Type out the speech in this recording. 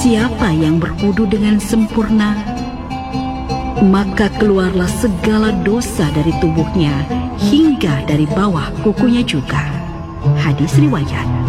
siapa yang berwudu dengan sempurna, maka keluarlah segala dosa dari tubuhnya hingga dari bawah kukunya juga. Hadis riwayat